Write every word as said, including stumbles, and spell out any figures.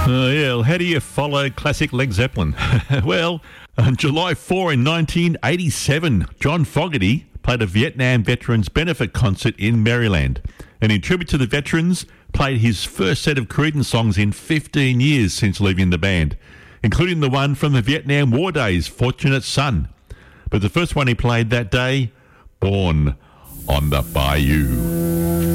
Uh, yeah, well, how do you follow classic Led Zeppelin? Well, on July fourth in nineteen eighty-seven, John Fogerty played a Vietnam Veterans Benefit concert in Maryland, and in tribute to the veterans, played his first set of Creedence songs in fifteen years since leaving the band, including the one from the Vietnam War days, Fortunate Son. But the first one he played that day, Born on the Bayou.